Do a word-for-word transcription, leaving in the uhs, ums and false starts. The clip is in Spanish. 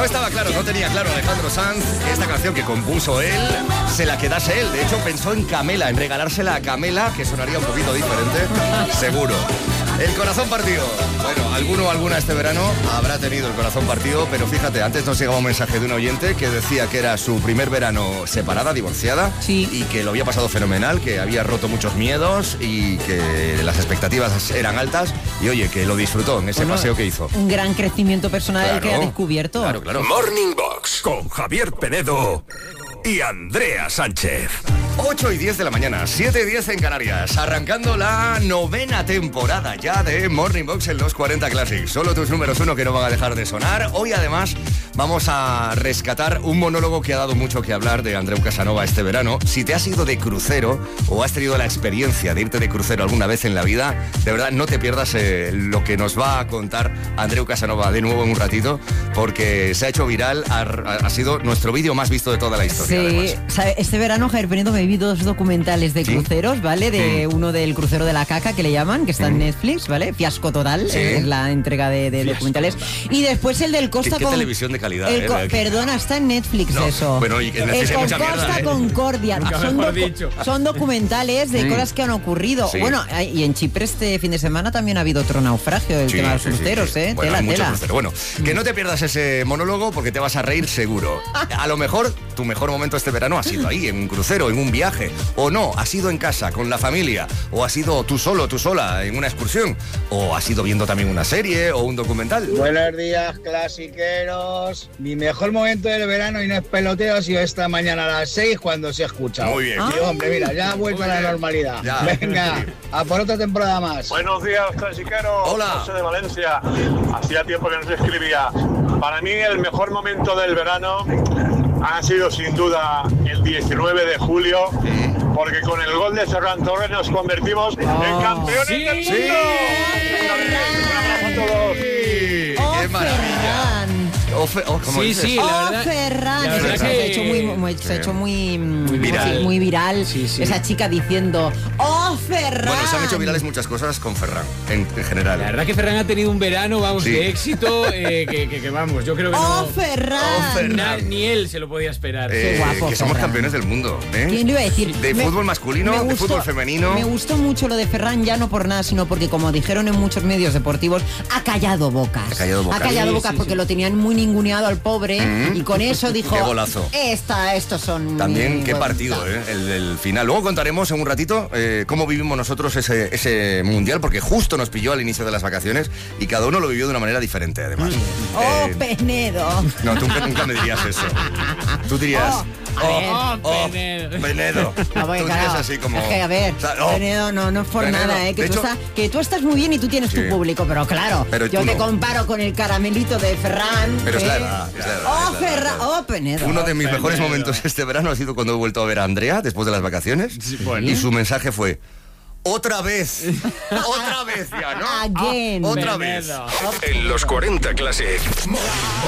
estaba claro, no tenía claro Alejandro Sanz que esta canción que compuso él se la quedase él. De hecho, pensó en Camela, en regalársela a Camela, que sonaría un poquito diferente, seguro. El corazón partido. Bueno, alguno o alguna este verano habrá tenido el corazón partido, pero fíjate, antes nos llegaba un mensaje de un oyente que decía que era su primer verano separada, divorciada, sí. y que lo había pasado fenomenal, que había roto muchos miedos y que las expectativas eran altas, y oye, que lo disfrutó en ese bueno, paseo que hizo. Un gran crecimiento personal claro, el que ha descubierto. Claro, claro. Morning Box con Javier Penedo y Andrea Sánchez. ocho y diez de la mañana, siete y diez en Canarias, arrancando la novena temporada ya de Morning Box en los cuarenta Classics. Solo tus números uno que no van a dejar de sonar. Hoy además vamos a rescatar un monólogo que ha dado mucho que hablar de Andreu Casanova este verano. Si te has ido de crucero o has tenido la experiencia de irte de crucero alguna vez en la vida, de verdad no te pierdas eh, lo que nos va a contar Andreu Casanova de nuevo en un ratito, porque se ha hecho viral, ha, ha sido nuestro vídeo más visto de toda la historia. Sí, ¿sabe? Este verano Javier Penedo me vi dos documentales de ¿Sí? cruceros, ¿vale? De mm. uno del crucero de la caca, que le llaman, que está mm. en Netflix, ¿vale? Fiasco total, ¿Sí? es la entrega de, de documentales. Total. Y después el del Costa... ¿Qué, qué con... televisión de calidad, el eh? co... Perdona, está en Netflix no, eso. Bueno, y en Netflix el hay mucha Costa mierda, ¿eh? Concordia. Son, docu... son documentales de mm. cosas que han ocurrido. Sí. Bueno, y en Chipre este fin de semana también ha habido otro naufragio, el sí, tema de los sí, cruceros, sí, sí. ¿eh? Bueno, tela, tela. Crucero. Bueno, que no te pierdas ese monólogo porque te vas a reír seguro. A lo mejor tu mejor momento este verano ha sido ahí, en un crucero, en un viaje, o no, ha sido en casa, con la familia, o ha sido tú solo, tú sola, en una excursión, o ha sido viendo también una serie o un documental. Buenos días, clasiqueros. Mi mejor momento del verano, y no es peloteo, ha sido esta mañana a las seis cuando se ha escuchado. Muy bien. Y hombre, mira, ya ha vuelto a la normalidad. Ya. Venga, a por otra temporada más. Buenos días, clasiqueros. Hola. José de Valencia. Hacía tiempo que no se escribía. Para mí el mejor momento del verano ha sido sin duda el diecinueve de julio, sí. porque con el gol de Ferran Torres nos convertimos oh, en campeones sí, del mundo. Sí. Un abrazo a todos. Oh, ¡Qué maravilla! Oh, Fe, oh, sí, dices? sí, la verdad. Oh, Ferran. La verdad que... Se ha hecho muy, muy, se ha hecho muy, muy viral. Muy viral sí, sí. Esa chica diciendo ¡Oh, Ferran! Bueno, se han hecho virales muchas cosas con Ferran, en, en general. La verdad que Ferran ha tenido un verano, vamos, sí. de éxito, eh, que, que, que vamos, yo creo que ¡Oh, no... Ferran! ¡Oh, Ferran! Na, ni él se lo podía esperar. Eh, Qué guapo, que Ferran. somos campeones del mundo, ¿eh? ¿Quién lo iba a decir? De me, fútbol masculino, gustó, de fútbol femenino. Me gustó mucho lo de Ferran, ya no por nada, sino porque, como dijeron en muchos medios deportivos, ha callado bocas. Ha callado bocas. Ha callado sí, bocas sí, porque sí. lo tenían muy ninguneado al pobre, mm-hmm. y con eso dijo... ¡Qué golazo! Esta, estos son... También, qué bueno, partido, ¿eh? El, el final. Luego contaremos en un ratito eh, cómo vivimos nosotros ese, ese mundial, porque justo nos pilló al inicio de las vacaciones y cada uno lo vivió de una manera diferente, además. Mm. ¡Oh, eh, Penedo! No, tú nunca, nunca me dirías eso. Tú dirías... Oh. Oh, oh, oh, Penedo. Penedo. No, porque, tú claro, dirías así como... Es que, a ver, o sea, oh, Penedo no, no es por Penedo. nada, ¿eh? Que tú, hecho, estás, que tú estás muy bien y tú tienes sí. tu público, pero claro, pero yo te no. comparo con el caramelito de Ferran. Pero ¿eh? es la edad, es la edad. ¡Oh, es la edad, Ferran! ¡Oh, Penedo! Uno de mis Penedo. mejores momentos este verano ha sido cuando he vuelto a ver a Andrea después de las vacaciones. Sí, bueno. Y su mensaje fue... ¡Otra vez! ¡Otra vez ya, no! Again. ¡Otra vez! En los cuarenta Classic.